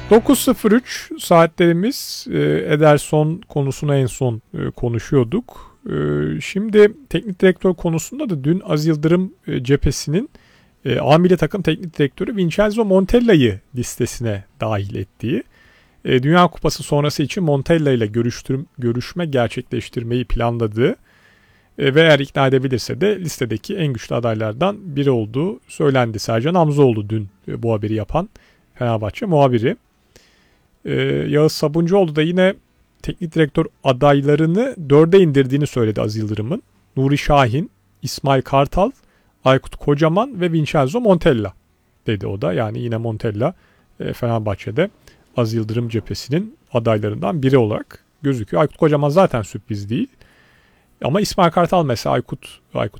9.03 saatlerimiz. Ederson konusunu en son konuşuyorduk. Şimdi teknik direktör konusunda da dün Aziz Yıldırım cephesinin A milli takım teknik direktörü Vincenzo Montella'yı listesine dahil ettiği, Dünya Kupası sonrası için Montella ile görüşme gerçekleştirmeyi planladığı ve eğer ikna edebilirse de listedeki en güçlü adaylardan biri olduğu söylendi. Sercan Hamzoğlu dün bu haberi yapan Fenerbahçe muhabiri. Yağız Sabuncuoğlu da yine teknik direktör adaylarını 4'e indirdiğini söyledi Aziz Yıldırım'ın. Nuri Şahin, İsmail Kartal, Aykut Kocaman ve Vincenzo Montella dedi o da. Yani yine Montella Fenerbahçe'de Aziz Yıldırım cephesinin adaylarından biri olarak gözüküyor. Aykut Kocaman zaten sürpriz değil. Ama İsmail Kartal mesela Aykut